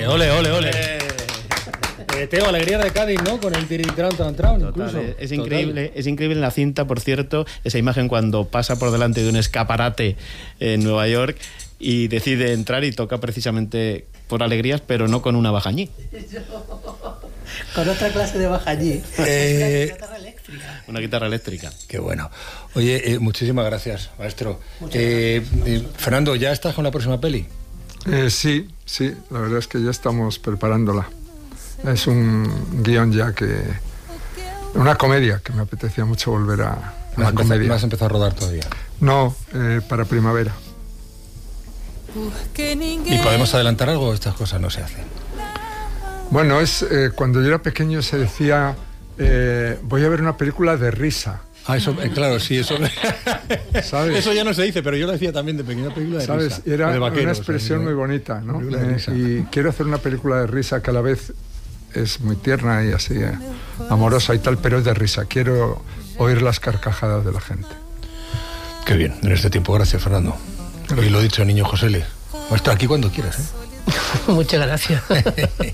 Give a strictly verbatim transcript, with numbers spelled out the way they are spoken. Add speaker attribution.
Speaker 1: Ole, ole, ole. Eh, Teo, alegría de Cádiz, ¿no? Con el tiritran tran tran, incluso.
Speaker 2: Total, es increíble, es increíble en la cinta, por cierto, esa imagen cuando pasa por delante de un escaparate en Nueva York y decide entrar y toca precisamente por alegrías, pero no con una bajañí.
Speaker 3: Con otra clase de bajañí.
Speaker 1: Eh,
Speaker 3: Una guitarra eléctrica.
Speaker 2: Una guitarra eléctrica.
Speaker 1: Qué bueno. Oye, eh, muchísimas gracias, maestro. Eh, eh, Fernando, ¿ya estás con la próxima peli?
Speaker 4: Eh, sí, sí, la verdad es que ya estamos preparándola. Es un guión ya que... Una comedia, que me apetecía mucho volver a, a
Speaker 1: ¿No
Speaker 4: la
Speaker 1: has
Speaker 4: comedia.
Speaker 1: empezado, ¿No has empezado a rodar todavía?
Speaker 4: No, eh, para primavera.
Speaker 1: ¿Y podemos adelantar algo? Estas cosas no se hacen.
Speaker 4: Bueno, es eh, cuando yo era pequeño se decía, eh, voy a ver una película de risa.
Speaker 1: Ah, eso, eh, claro, sí, eso...
Speaker 4: ¿Sabes?
Speaker 1: Eso ya no se dice, pero yo lo decía también de pequeña película de
Speaker 4: ¿Sabes?
Speaker 1: risa.
Speaker 4: Era
Speaker 1: de vaqueros,
Speaker 4: una expresión
Speaker 1: o sea,
Speaker 4: muy bonita, ¿no?
Speaker 1: película de
Speaker 4: Eh,
Speaker 1: risa.
Speaker 4: y quiero hacer una película de risa que a la vez es muy tierna y así, eh, amorosa y tal, pero es de risa. Quiero oír las carcajadas de la gente.
Speaker 1: Qué bien, en este tiempo, gracias, Fernando. Y lo dicho, niño José Le. Muestra aquí cuando quieras, ¿eh?
Speaker 3: Muchas gracias.